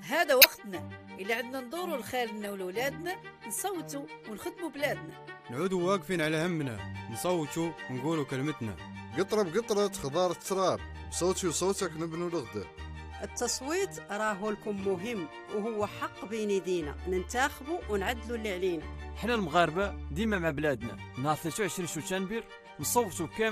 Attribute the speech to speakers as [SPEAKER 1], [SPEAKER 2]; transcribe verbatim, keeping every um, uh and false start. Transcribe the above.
[SPEAKER 1] هذا وقتنا اللي عندنا ندوروا لخالنا ولولادنا، نصوتوا ونخدموا بلادنا.
[SPEAKER 2] نعودوا واقفين على همنا، نصوتوا ونقولوا كلمتنا.
[SPEAKER 3] قطرة بقطرة خضار تراب، صوتي وصوتك نبنوا الغدة.
[SPEAKER 4] التصويت راهو لكم مهم، وهو حق بين يدينا ننتخبوا ونعدلوا اللي علينا.
[SPEAKER 5] حنا المغاربة ديما مع بلادنا. نهار ثلاثة وعشرين شتنبر نصوتوا كامل